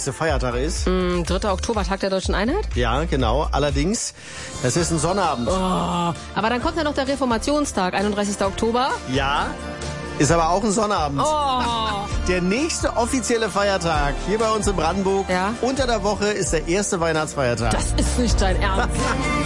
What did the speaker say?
wichtigste Feiertag ist. 3. Oktober, Tag der Deutschen Einheit? Ja, genau. Allerdings, das ist ein Sonnabend. Oh, aber dann kommt ja noch der Reformationstag, 31. Oktober. Ja, ist aber auch ein Sonnabend. Oh. Der nächste offizielle Feiertag hier bei uns in Brandenburg Ja? unter der Woche ist der erste Weihnachtsfeiertag. Das ist nicht dein Ernst.